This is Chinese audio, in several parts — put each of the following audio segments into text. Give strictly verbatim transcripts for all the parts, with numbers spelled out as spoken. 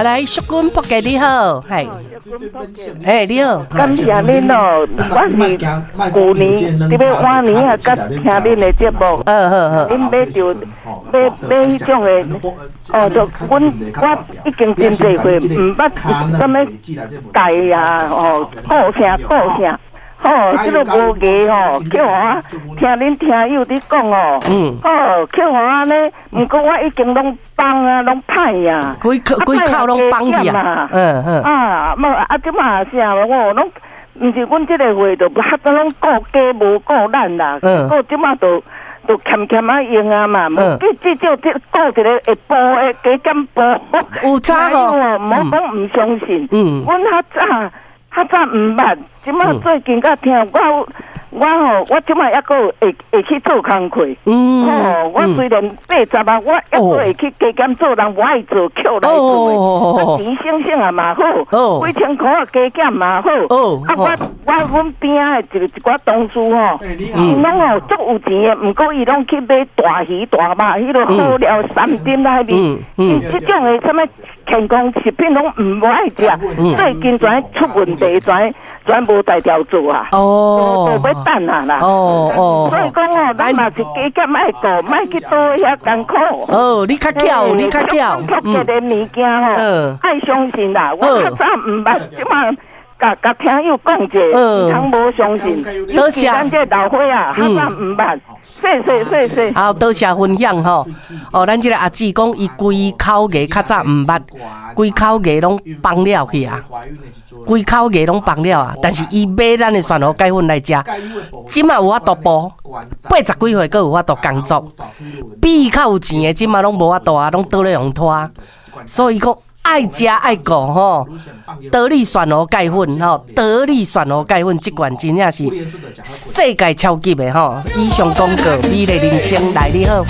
来，淑君仆家你好，系，诶，你好， 感谢恁哦，我是旧年特别往年啊，甲听恁的节目， 嗯嗯嗯， 恁买着买买迄种的，哦，就阮我已经真侪回，毋捌什么改呀，哦，顾啥顾啥。哦，这个无艺吼，叫我听恁听友伫讲哦，嗯，哦，叫我安尼，毋过我已经拢放啊，拢歹啊， 规口规口拢放去啊，嗯嗯， 啊，无啊，即嘛啥我拢，毋是阮即个话，就哈都拢顾家无顾咱啦，嗯，顾即嘛就就欠欠啊用啊嘛，无计至少即顾一个会播的加减播， 有差吼， 毋好讲毋相信，嗯，阮较早。较早毋捌，即马最近甲听我我吼，我即马抑个会会去做工课。嗯，哦，我虽然八十啊，我抑个会去加减做人，我爱做扣来做的。啊，钱省省啊嘛好，几千块啊加减嘛好。哦，啊我我阮边仔的一个一寡同事吼，伊拢吼足有钱的，毋过伊拢去买大鱼大肉，迄落好料三点内面，伊即种的什么健康食品拢毋爱食，最近全出问题。全全无大条做啊！哦，都要等啊啦！哦哦，所以讲哦，咱嘛是加减爱顾，莫去多遐艰苦。哦， 你较巧，你较巧。 嗯，这个物件吼，爱相信啦。我较早毋捌，即马甲甲听友讲者，唔通无相信。多谢咱这老伙啊，较早毋捌。谢谢谢谢。 好，多谢分享吼。哦，咱这个阿姊讲，伊规口艺较早毋捌，规口艺拢放了去啊。规口艺拢放了啊，但是伊买咱的蒜头芥粉来食，即马有法度播，八十几岁阁有法度工作，比伊较有钱的，即马拢无法度啊，拢倒咧用拖，所以讲爱食爱顾吼，得力蒜头芥粉吼，得力蒜头芥粉即款真正是世界超级的吼。以上广告，美丽人生来你好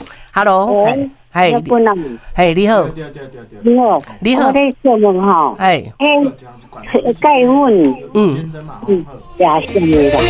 ，Hello。嘿，嘿，你好， 你好， 你好， 我在做梦哈， 哎， 哎，钙粉，嗯嗯，也是的。